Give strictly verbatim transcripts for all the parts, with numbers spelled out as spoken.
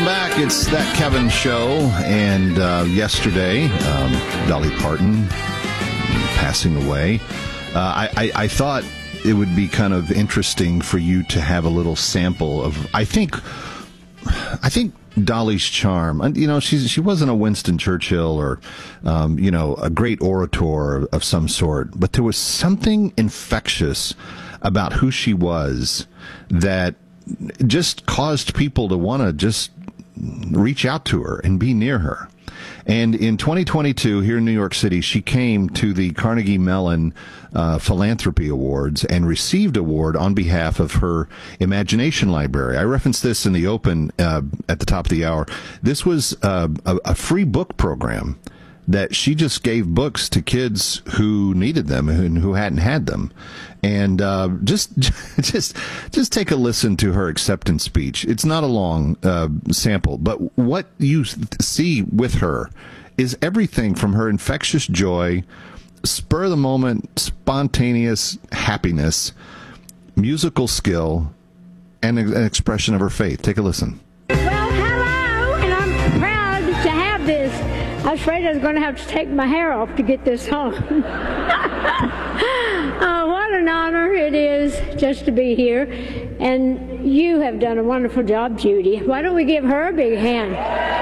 Welcome back. It's That Kevin Show. And uh, yesterday, um, Dolly Parton passing away. Uh, I, I, I thought it would be kind of interesting for you to have a little sample of, I think, I think Dolly's charm. You know, she's, she wasn't a Winston Churchill or, um, you know, a great orator of some sort, but there was something infectious about who she was that just caused people to want to just reach out to her and be near her. And in twenty twenty-two, here in New York City, she came to the Carnegie Mellon uh, Philanthropy Awards and received an award on behalf of her Imagination Library. I referenced this in the open uh, at the top of the hour. This was uh, a, a free book program that she just gave books to kids who needed them and who hadn't had them. And uh, just just just take a listen to her acceptance speech. It's not a long uh, sample, but what you see with her is everything from her infectious joy, spur of the moment, spontaneous happiness, musical skill, and an expression of her faith. Take a listen. Well, hello, and I'm proud to have this. I was afraid I was going to have to take my hair off to get this on. Oh, what an honor it is just to be here. And you have done a wonderful job, Judy. Why don't we give her a big hand?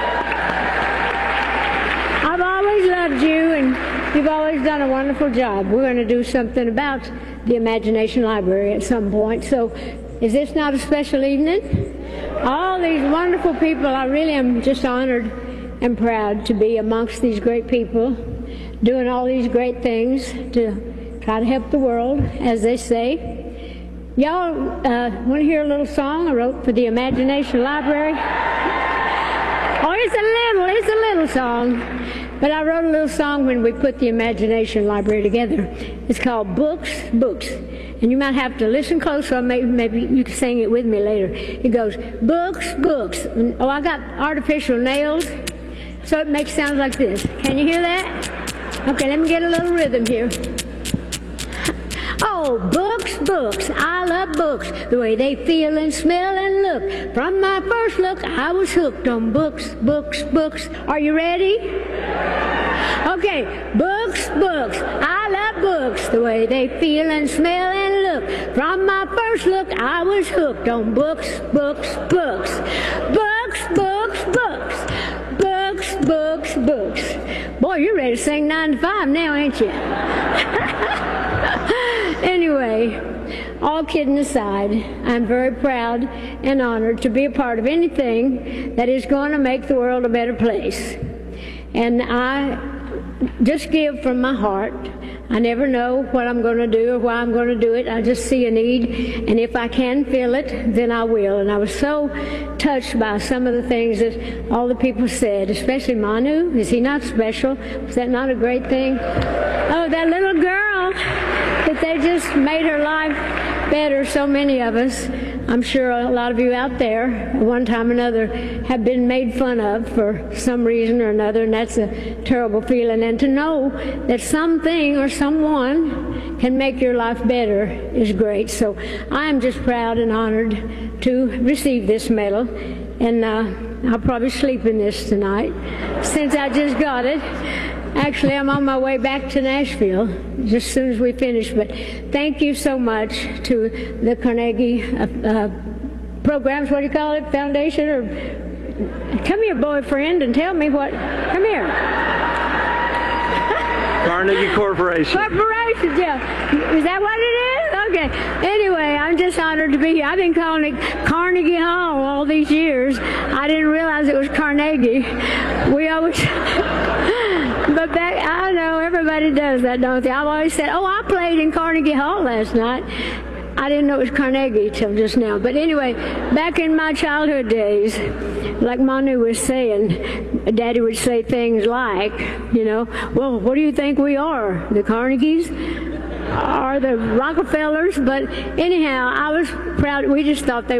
I've always loved you, and you've always done a wonderful job. We're going to do something about the Imagination Library at some point. So is this not a special evening? All these wonderful people, I really am just honored and proud to be amongst these great people, doing all these great things to try to help the world, as they say. Y'all uh, want to hear a little song I wrote for the Imagination Library? Oh, it's a little, it's a little song. But I wrote a little song when we put the Imagination Library together. It's called Books, Books. And you might have to listen close, or maybe, maybe you can sing it with me later. It goes, books, books. And, oh, I got artificial nails, so it makes sounds like this. Can you hear that? Okay, let me get a little rhythm here. Oh, books, books, I love books, the way they feel and smell and look. From my first look, I was hooked on books, books, books. Are you ready? Okay, books, books, I love books, the way they feel and smell and look. From my first look, I was hooked on books, books, books. Books, books, books, books, books, books. Boy, you're ready to sing nine to five now, ain't you? Anyway, all kidding aside, I'm very proud and honored to be a part of anything that is going to make the world a better place. And I just give from my heart. I never know what I'm going to do or why I'm going to do it. I just see a need, and if I can fill it, then I will. And I was so touched by some of the things that all the people said, especially Manu. Is he not special? Was that not a great thing? Oh, that little girl, that they just made her life better. So many of us, I'm sure a lot of you out there, at one time or another, have been made fun of for some reason or another, and that's a terrible feeling. And to know that something or someone can make your life better is great. So I am just proud and honored to receive this medal, and uh, I'll probably sleep in this tonight since I just got it. Actually, I'm on my way back to Nashville just as soon as we finish. But thank you so much to the Carnegie uh, uh, programs, what do you call it, foundation? Or come here, boyfriend, and tell me what. Come here. Carnegie Corporation. Corporation, yeah. Is that what it is? Okay. Anyway, I'm just honored to be here. I've been calling it Carnegie Hall all these years. I didn't realize it was Carnegie. We always... But back, I know everybody does that, don't they? I've always said, oh, I played in Carnegie Hall last night. I didn't know it was Carnegie till just now. But anyway, back in my childhood days, like Manu was saying, Daddy would say things like, you know, well, what do you think we are? The Carnegies? Or the Rockefellers? But anyhow, I was proud. We just thought they